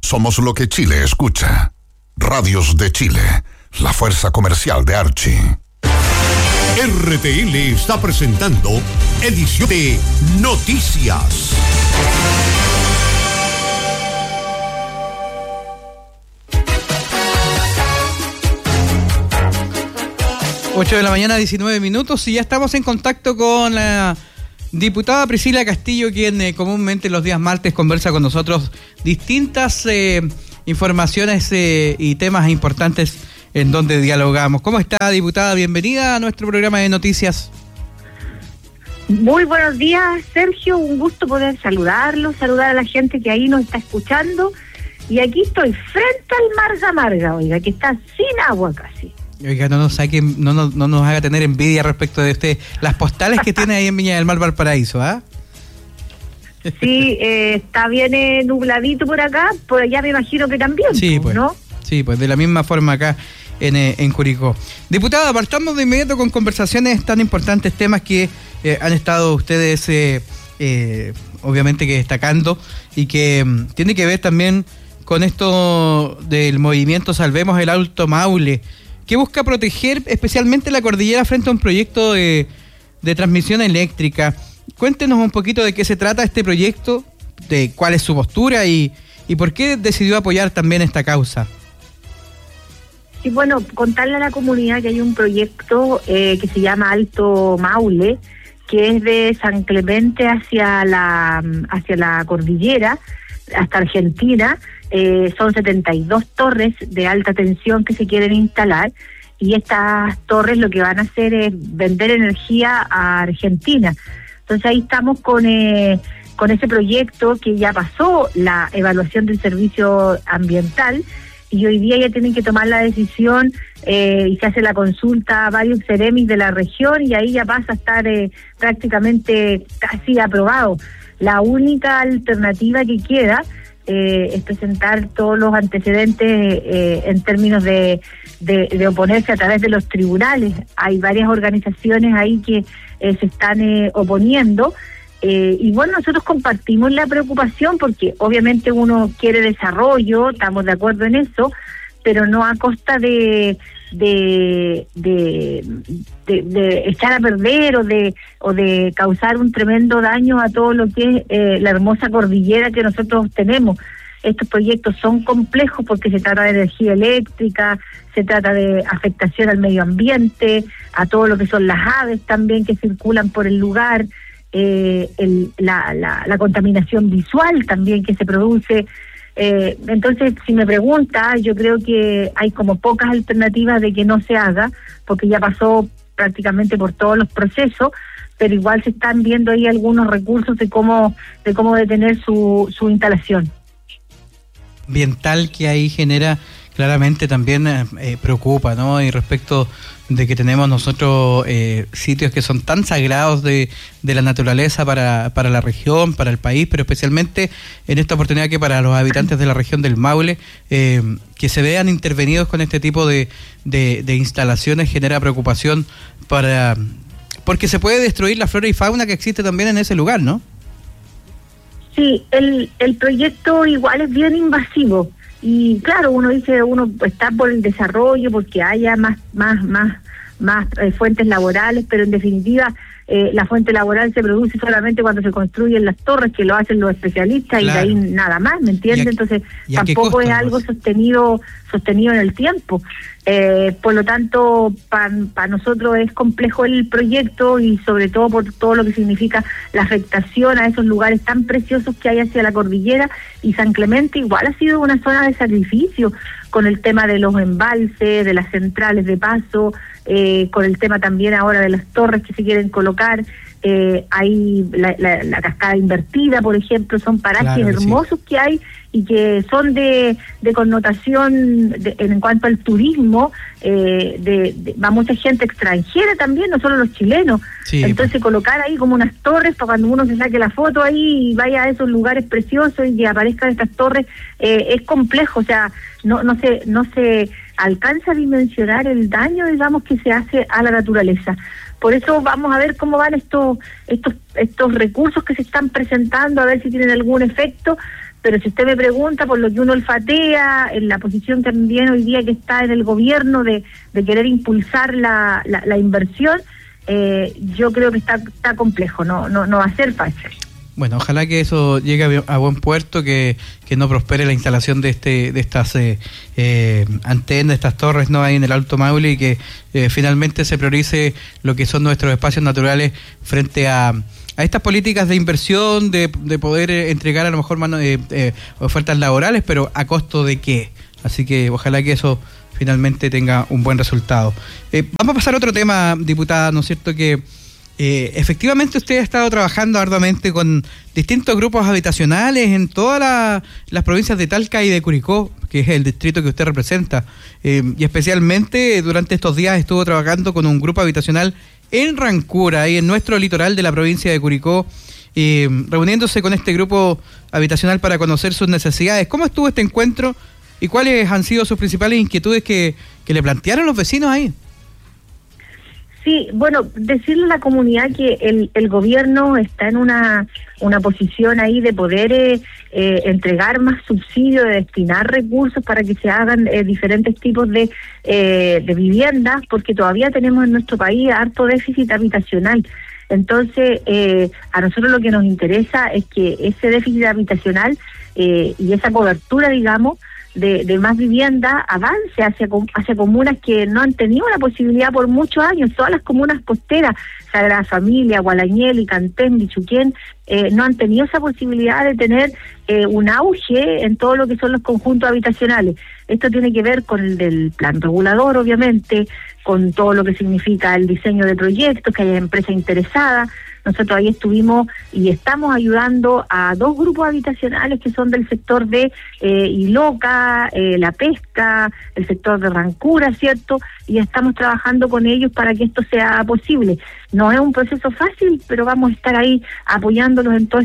Somos lo que Chile escucha. Radios de Chile, la fuerza comercial de Archie. RTL está presentando edición de Noticias. Ocho de la mañana, 19 minutos, y ya estamos en contacto con la diputada Priscila Castillo, quien comúnmente los días martes conversa con nosotros distintas informaciones y temas importantes en donde dialogamos. ¿Cómo está, diputada? Bienvenida a nuestro programa de noticias. Muy buenos días, Sergio. Un gusto poder saludar a la gente que ahí nos está escuchando. Y aquí estoy frente al Marga Marga, oiga, que está sin agua casi. Oiga, no nos haga tener envidia respecto de usted, las postales que tiene ahí en Viña del Mar, Valparaíso, ¿ah? Sí, está bien nubladito por acá, por allá me imagino que también, sí, pues, ¿no? Sí, pues de la misma forma acá en Curicó. Diputada, partamos de inmediato con conversaciones tan importantes, temas que han estado ustedes obviamente que destacando y que tiene que ver también con esto del movimiento Salvemos el Alto Maule, que busca proteger especialmente la cordillera frente a un proyecto de transmisión eléctrica. Cuéntenos un poquito de qué se trata este proyecto, de cuál es su postura y por qué decidió apoyar también esta causa. Sí, bueno, contarle a la comunidad que hay un proyecto que se llama Alto Maule, que es de San Clemente hacia la cordillera, hasta Argentina. Son 72 torres de alta tensión que se quieren instalar, y estas torres lo que van a hacer es vender energía a Argentina. Entonces ahí estamos con ese proyecto que ya pasó la evaluación del servicio ambiental, y hoy día ya tienen que tomar la decisión y se hace la consulta a varios seremis de la región, y ahí ya pasa a estar prácticamente casi aprobado. La única alternativa que queda es presentar todos los antecedentes en términos de oponerse a través de los tribunales. Hay varias organizaciones ahí que se están oponiendo, y bueno, nosotros compartimos la preocupación porque obviamente uno quiere desarrollo, estamos de acuerdo en eso, pero no a costa de echar a perder o de causar un tremendo daño a todo lo que es la hermosa cordillera que nosotros tenemos. Estos proyectos son complejos porque se trata de energía eléctrica, se trata de afectación al medio ambiente, a todo lo que son las aves también que circulan por el lugar, la contaminación visual también que se produce. Entonces, si me pregunta, yo creo que hay como pocas alternativas de que no se haga, porque ya pasó prácticamente por todos los procesos, pero igual se están viendo ahí algunos recursos de cómo detener su instalación. Ambiental que ahí genera claramente también preocupa, ¿no? Y respecto de que tenemos nosotros sitios que son tan sagrados de la naturaleza para la región, para el país, pero especialmente en esta oportunidad que para los habitantes de la región del Maule, que se vean intervenidos con este tipo de instalaciones genera preocupación porque se puede destruir la flora y fauna que existe también en ese lugar, ¿no? Sí, el proyecto igual es bien invasivo. Y claro, uno está por el desarrollo, porque haya más fuentes laborales, pero en definitiva la fuente laboral se produce solamente cuando se construyen las torres, que lo hacen los especialistas, claro. Y de ahí nada más, ¿me entiendes? Entonces tampoco es algo sostenido en el tiempo. Por lo tanto, para nosotros es complejo el proyecto, y sobre todo por todo lo que significa la afectación a esos lugares tan preciosos que hay hacia la cordillera, y San Clemente igual ha sido una zona de sacrificio con el tema de los embalses, de las centrales de paso, con el tema también ahora de las torres que se quieren colocar. Hay la cascada invertida, por ejemplo, son parajes claro, hermosos sí. Que hay y que son de connotación en cuanto al turismo, va mucha gente extranjera también, no solo los chilenos. Sí, entonces colocar ahí como unas torres para cuando uno se saque la foto ahí y vaya a esos lugares preciosos y que aparezcan estas torres, es complejo, o sea, no se alcanza a dimensionar el daño, digamos, que se hace a la naturaleza. Por eso vamos a ver cómo van estos recursos que se están presentando, a ver si tienen algún efecto, pero si usted me pregunta por lo que uno olfatea, en la posición también hoy día que está en el gobierno de querer impulsar la inversión, yo creo que está complejo, no va a ser fácil. Bueno, ojalá que eso llegue a buen puerto, que no prospere la instalación de estas antenas, estas torres, ¿no?, ahí en el Alto Maule, y que finalmente se priorice lo que son nuestros espacios naturales frente a estas políticas de inversión, de poder entregar a lo mejor ofertas laborales, pero ¿a costo de qué? Así que ojalá que eso finalmente tenga un buen resultado. Vamos a pasar a otro tema, diputada, ¿no es cierto?, que efectivamente usted ha estado trabajando arduamente con distintos grupos habitacionales en todas las provincias de Talca y de Curicó, que es el distrito que usted representa, y especialmente durante estos días estuvo trabajando con un grupo habitacional en Rancura, ahí en nuestro litoral de la provincia de Curicó, reuniéndose con este grupo habitacional para conocer sus necesidades. ¿Cómo estuvo este encuentro y cuáles han sido sus principales inquietudes que le plantearon los vecinos ahí? Sí, bueno, decirle a la comunidad que el gobierno está en una posición ahí de poder entregar más subsidios, de destinar recursos para que se hagan diferentes tipos de viviendas, porque todavía tenemos en nuestro país harto déficit habitacional. Entonces, a nosotros lo que nos interesa es que ese déficit habitacional y esa cobertura, digamos, de más vivienda avance hacia comunas que no han tenido la posibilidad por muchos años. Todas las comunas costeras, Sagrada Familia, Gualañel, Icantén, Bichuquén, no han tenido esa posibilidad de tener un auge en todo lo que son los conjuntos habitacionales. Esto tiene que ver con el del plan regulador, obviamente, con todo lo que significa el diseño de proyectos, que haya empresas interesadas. Nosotros ahí estuvimos y estamos ayudando a 2 grupos habitacionales que son del sector de Iloca, La Pesca, el sector de Rancura, ¿cierto? Y estamos trabajando con ellos para que esto sea posible. No es un proceso fácil, pero vamos a estar ahí apoyándolos en todo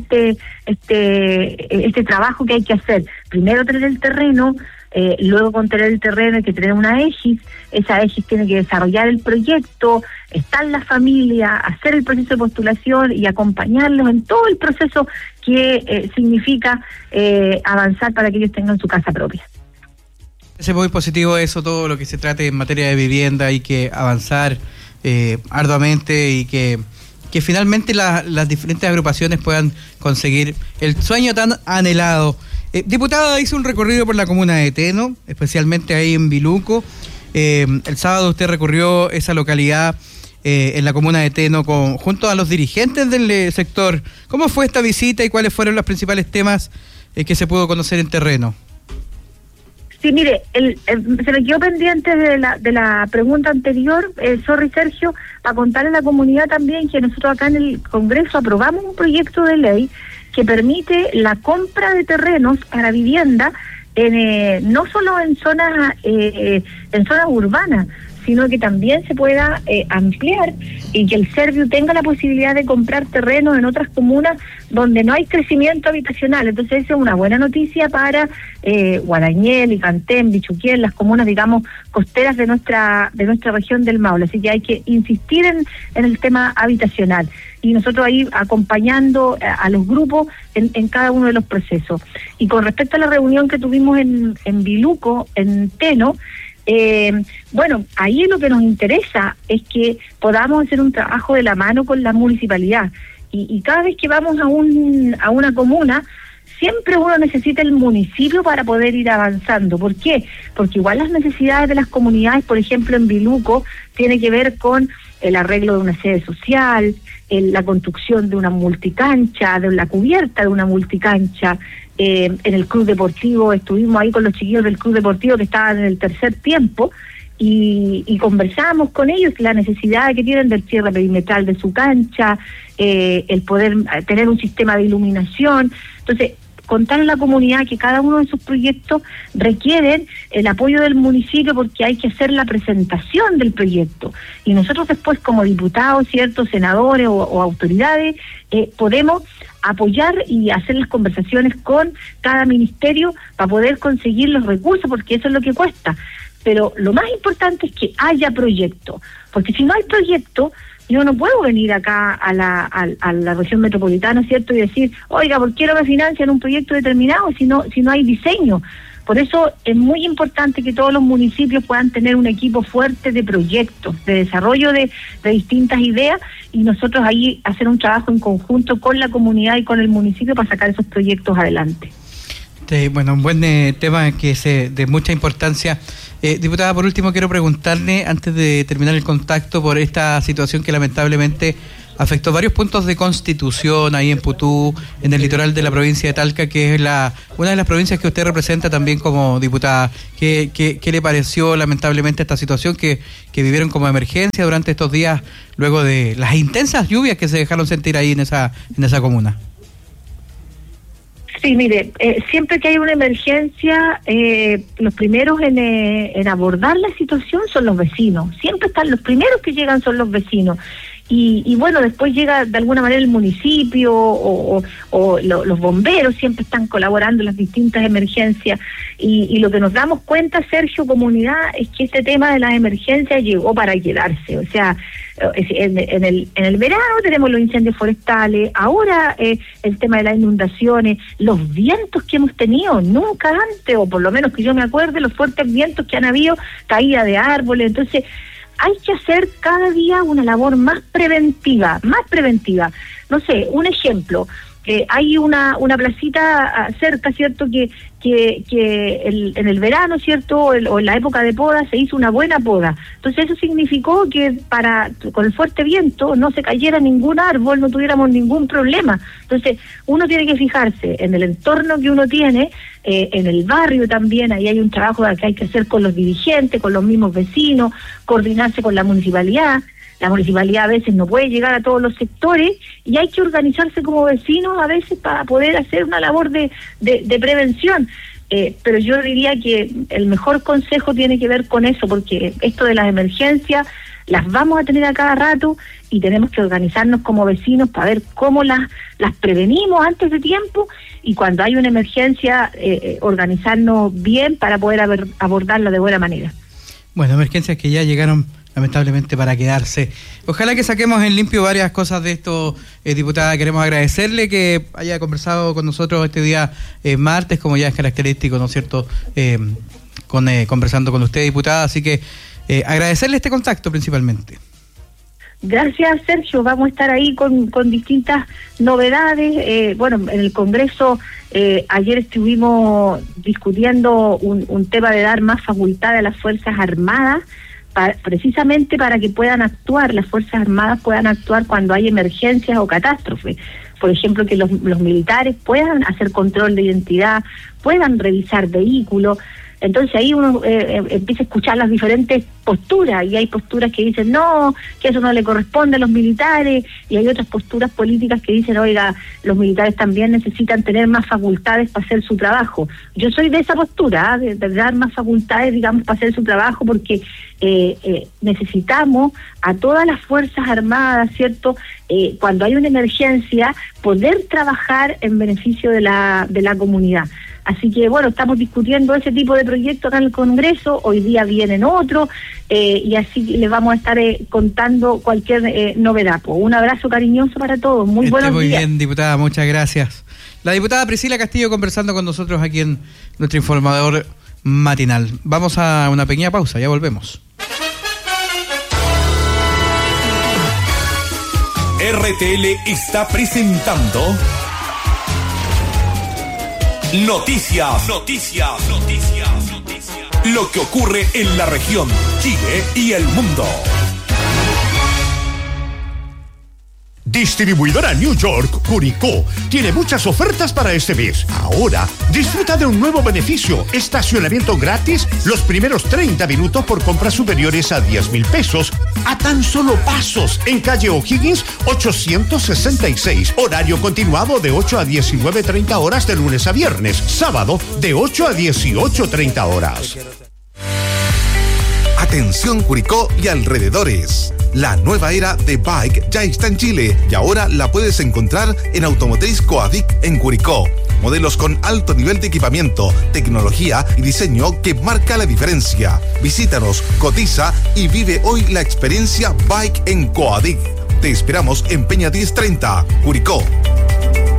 este trabajo que hay que hacer. Primero tener el terreno, luego con tener el terreno hay que tener una égis, esa égis tiene que desarrollar el proyecto, estar en la familia, hacer el proceso de postulación y acompañarlos en todo el proceso que significa avanzar para que ellos tengan su casa propia. Es muy positivo eso, todo lo que se trate en materia de vivienda, hay que avanzar arduamente y que finalmente las diferentes agrupaciones puedan conseguir el sueño tan anhelado. Diputada, hizo un recorrido por la comuna de Teno, especialmente ahí en Biluco. El sábado usted recorrió esa localidad en la comuna de Teno junto a los dirigentes del sector. ¿Cómo fue esta visita y cuáles fueron los principales temas que se pudo conocer en terreno? Sí, mire, se me quedó pendiente de la pregunta anterior, sorry Sergio, para contarle a la comunidad también que nosotros acá en el Congreso aprobamos un proyecto de ley que permite la compra de terrenos para vivienda no solo en zonas urbanas, sino que también se pueda ampliar y que el Serviu tenga la posibilidad de comprar terrenos en otras comunas donde no hay crecimiento habitacional. Entonces esa es una buena noticia para Guarañel, Icantén, Bichuquén, las comunas, digamos, costeras de nuestra región del Maule. Así que hay que insistir en el tema habitacional. Y nosotros ahí acompañando a los grupos en cada uno de los procesos. Y con respecto a la reunión que tuvimos en Biluco, en Teno, bueno, ahí lo que nos interesa es que podamos hacer un trabajo de la mano con la municipalidad. Y cada vez que vamos a una comuna, siempre uno necesita el municipio para poder ir avanzando. ¿Por qué? Porque igual las necesidades de las comunidades, por ejemplo en Biluco, tiene que ver con el arreglo de una sede social, la construcción de una multicancha, de la cubierta de una multicancha. En el club deportivo estuvimos ahí con los chiquillos del club deportivo que estaban en el tercer tiempo y conversamos con ellos la necesidad que tienen del cierre perimetral de su cancha, el poder tener un sistema de iluminación. Entonces, contar a la comunidad que cada uno de sus proyectos requieren el apoyo del municipio porque hay que hacer la presentación del proyecto. Y nosotros después, como diputados, ciertos senadores o autoridades, podemos apoyar y hacer las conversaciones con cada ministerio para poder conseguir los recursos, porque eso es lo que cuesta. Pero lo más importante es que haya proyecto, porque si no hay proyecto, Yo no puedo venir acá a la región metropolitana, ¿cierto? Y decir, oiga, ¿por qué no me financian un proyecto determinado si no hay diseño? Por eso es muy importante que todos los municipios puedan tener un equipo fuerte de proyectos, de desarrollo de distintas ideas, y nosotros ahí hacer un trabajo en conjunto con la comunidad y con el municipio para sacar esos proyectos adelante. Bueno, un buen tema que es de mucha importancia. Diputada, por último quiero preguntarle, antes de terminar el contacto, por esta situación que lamentablemente afectó varios puntos de Constitución ahí en Putú, en el litoral de la provincia de Talca, que es una de las provincias que usted representa también como diputada. ¿Qué le pareció lamentablemente esta situación que vivieron como emergencia durante estos días, luego de las intensas lluvias que se dejaron sentir ahí en esa comuna? Sí, mire, siempre que hay una emergencia, los primeros en abordar la situación son los vecinos. Siempre están los primeros que llegan son los vecinos. Y bueno, después llega de alguna manera el municipio o los bomberos, siempre están colaborando en las distintas emergencias. Y lo que nos damos cuenta, Sergio, comunidad, es que este tema de las emergencias llegó para quedarse. O sea, en el verano tenemos los incendios forestales, ahora el tema de las inundaciones, los vientos que hemos tenido, nunca antes, o por lo menos que yo me acuerde, los fuertes vientos que han habido, caída de árboles. Entonces hay que hacer cada día una labor más preventiva. No sé, un ejemplo, hay una placita cerca, ¿cierto?, que en el verano, ¿cierto?, o en la época de poda se hizo una buena poda. Entonces eso significó que con el fuerte viento no se cayera ningún árbol, no tuviéramos ningún problema. Entonces uno tiene que fijarse en el entorno que uno tiene, en el barrio también. Ahí hay un trabajo que hay que hacer con los dirigentes, con los mismos vecinos, coordinarse con la municipalidad. La municipalidad a veces no puede llegar a todos los sectores y hay que organizarse como vecinos a veces para poder hacer una labor de prevención. Pero yo diría que el mejor consejo tiene que ver con eso, porque esto de las emergencias las vamos a tener a cada rato y tenemos que organizarnos como vecinos para ver cómo las prevenimos antes de tiempo, y cuando hay una emergencia organizarnos bien para poder abordarla de buena manera. Bueno, emergencias que ya llegaron lamentablemente para quedarse. Ojalá que saquemos en limpio varias cosas de esto, diputada. Queremos agradecerle que haya conversado con nosotros este día martes, como ya es característico, ¿no es cierto?, conversando con usted, diputada. Así que agradecerle este contacto principalmente. Gracias, Sergio. Vamos a estar ahí con distintas novedades. Bueno, en el Congreso ayer estuvimos discutiendo un tema de dar más facultad a las Fuerzas Armadas, precisamente para que las Fuerzas Armadas puedan actuar cuando hay emergencias o catástrofes. Por ejemplo, que los militares puedan hacer control de identidad, puedan revisar vehículos. Entonces ahí uno empieza a escuchar las diferentes posturas, y hay posturas que dicen no, que eso no le corresponde a los militares, y hay otras posturas políticas que dicen, oiga, los militares también necesitan tener más facultades para hacer su trabajo. Yo soy de esa postura, de dar más facultades, digamos, para hacer su trabajo, porque necesitamos a todas las Fuerzas Armadas, ¿cierto?, cuando hay una emergencia, poder trabajar en beneficio de la comunidad. Así que, bueno, estamos discutiendo ese tipo de proyectos acá en el Congreso. Hoy día vienen otros, y así les vamos a estar contando cualquier novedad. Un abrazo cariñoso para todos. Muy buenos días. Muy bien, diputada, muchas gracias. La diputada Priscila Castillo conversando con nosotros aquí en nuestro informador matinal. Vamos a una pequeña pausa, ya volvemos. RTL está presentando Noticias. Lo que ocurre en la región, Chile y el mundo. Distribuidora New York, Curicó, tiene muchas ofertas para este mes. Ahora, disfruta de un nuevo beneficio: estacionamiento gratis los primeros 30 minutos por compras superiores a 10,000 pesos, a tan solo pasos, en calle O'Higgins 866. Horario continuado de 8 a 19:30 horas de lunes a viernes. Sábado de 8 a 18:30 horas. Atención Curicó y alrededores. La nueva era de Bike ya está en Chile y ahora la puedes encontrar en Automotriz Coadic en Curicó. Modelos con alto nivel de equipamiento, tecnología y diseño que marca la diferencia. Visítanos, cotiza y vive hoy la experiencia Bike en Coadic. Te esperamos en Peña 1030, Curicó.